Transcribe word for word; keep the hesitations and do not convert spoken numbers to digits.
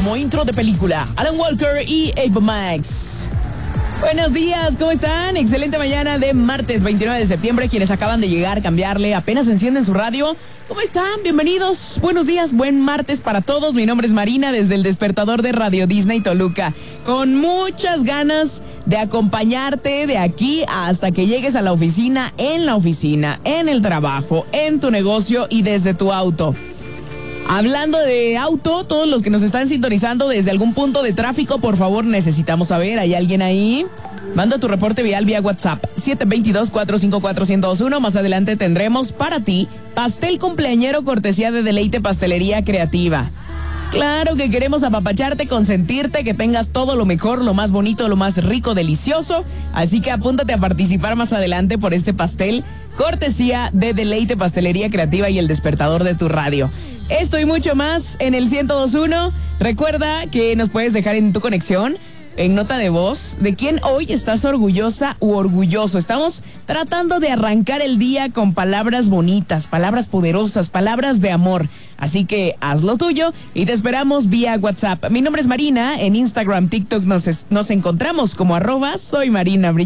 como intro de película. Alan Walker y Ava Max. Buenos días, ¿cómo están? Excelente mañana de martes veintinueve de septiembre. Quienes acaban de llegar, cambiarle, apenas encienden su radio. ¿Cómo están? Bienvenidos. Buenos días, buen martes para todos. Mi nombre es Marina, desde el despertador de Radio Disney Toluca. Con muchas ganas de acompañarte de aquí hasta que llegues a la oficina, en la oficina, en el trabajo, en tu negocio y desde tu auto. Hablando de auto, todos los que nos están sintonizando desde algún punto de tráfico, por favor, necesitamos saber, ¿hay alguien ahí? Manda tu reporte vial vía WhatsApp, siete dos dos, cuatro cinco cuatro, uno cero dos uno. Más adelante tendremos para ti pastel cumpleañero cortesía de Deleite Pastelería Creativa. Claro que queremos apapacharte, consentirte, que tengas todo lo mejor, lo más bonito, lo más rico, delicioso. Así que apúntate a participar más adelante por este pastel, cortesía de Deleite Pastelería Creativa y el despertador de tu radio. Esto y mucho más en el ciento dos punto uno. Recuerda que nos puedes dejar en tu conexión, en nota de voz, de quién hoy estás orgullosa u orgulloso. Estamos tratando de arrancar el día con palabras bonitas, palabras poderosas, palabras de amor. Así que haz lo tuyo y te esperamos vía WhatsApp. Mi nombre es Marina, en Instagram, TikTok nos, es, nos encontramos como arroba soy Marina.